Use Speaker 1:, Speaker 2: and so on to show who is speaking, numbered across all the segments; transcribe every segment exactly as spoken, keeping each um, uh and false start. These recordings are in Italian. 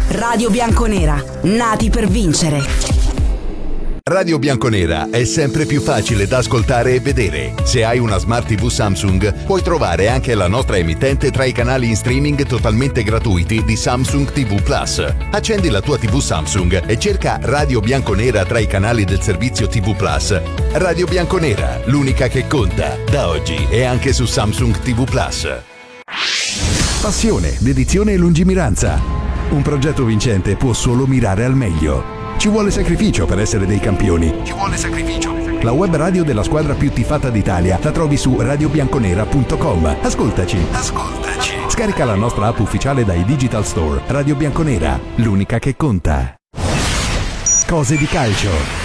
Speaker 1: Radio Bianconera, nati per vincere.
Speaker 2: Radio Bianconera è sempre più facile da ascoltare e vedere. Se hai una Smart tivù Samsung, puoi trovare anche la nostra emittente tra i canali in streaming totalmente gratuiti di Samsung tivù Plus. Accendi la tua tivù Samsung e cerca Radio Bianconera tra i canali del servizio tivù Plus. Radio Bianconera, l'unica che conta, da oggi e anche su Samsung tivù Plus.
Speaker 3: Passione, dedizione e lungimiranza. Un progetto vincente può solo mirare al meglio. Ci vuole sacrificio per essere dei campioni. Ci vuole sacrificio. La web radio della squadra più tifata d'Italia la trovi su radio bianconera punto com. Ascoltaci. Ascoltaci. Scarica la nostra app ufficiale dai Digital Store. Radio Bianconera, l'unica che conta. Cose di calcio.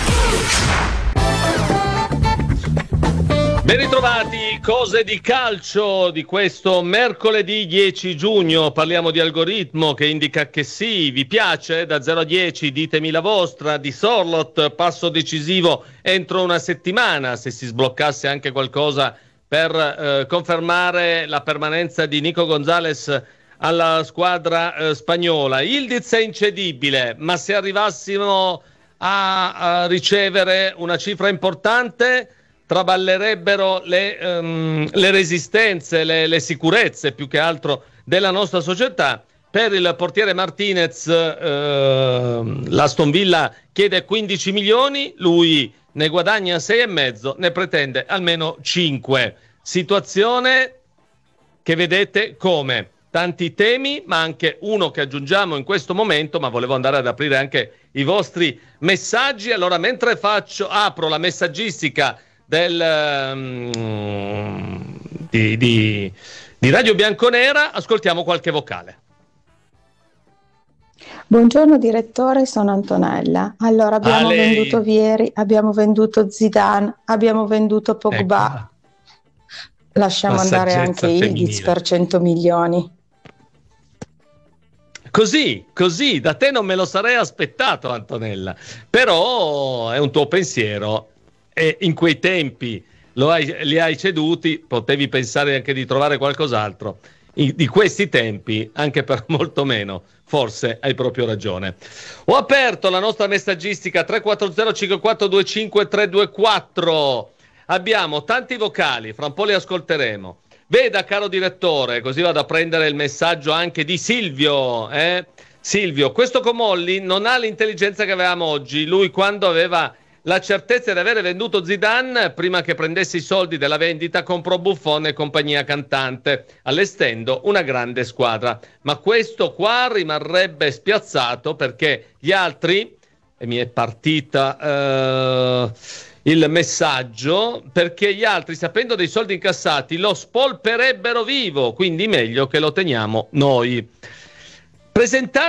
Speaker 4: Ben ritrovati, cose di calcio di questo mercoledì dieci giugno. Parliamo di algoritmo che indica che sì, vi piace? Da zero a dieci ditemi la vostra. Di Sorloth, passo decisivo entro una settimana, se si sbloccasse anche qualcosa per eh, confermare la permanenza di Nico Gonzalez alla squadra eh, spagnola. Yildiz è incedibile, ma se arrivassimo a, a ricevere una cifra importante traballerebbero le, um, le resistenze, le, le sicurezze più che altro della nostra società. Per il portiere Martinez eh, l'Aston Villa chiede quindici milioni, lui ne guadagna sei e mezzo, ne pretende almeno cinque. Situazione che vedete come tanti temi, ma anche uno che aggiungiamo in questo momento, ma volevo andare ad aprire anche i vostri messaggi. Allora, mentre faccio apro la messaggistica del um, di, di, di Radio Bianconera, ascoltiamo qualche vocale.
Speaker 5: Buongiorno direttore, sono Antonella. Allora, abbiamo venduto Vieri, abbiamo venduto Zidane, abbiamo venduto Pogba. Ecco. Lasciamo andare anche Yildiz per cento milioni.
Speaker 4: Così, così, da te non me lo sarei aspettato, Antonella, però è un tuo pensiero. E in quei tempi lo hai, li hai ceduti, potevi pensare anche di trovare qualcos'altro. In, di questi tempi, anche per molto meno, forse hai proprio ragione. Ho aperto la nostra messaggistica tre quattro zero cinque quattro due cinque tre due quattro. Abbiamo tanti vocali, fra un po' li ascolteremo. Veda, caro direttore, così vado a prendere il messaggio anche di Silvio. Eh? Silvio, questo Comolli non ha l'intelligenza che avevamo oggi. Lui, quando aveva la certezza di avere venduto Zidane, prima che prendesse i soldi della vendita, comprò Buffon e compagnia cantante, allestendo una grande squadra. Ma questo qua rimarrebbe spiazzato perché gli altri, e mi è partita eh, il messaggio, perché gli altri, sapendo dei soldi incassati, lo spolperebbero vivo, quindi meglio che lo teniamo noi. Presentare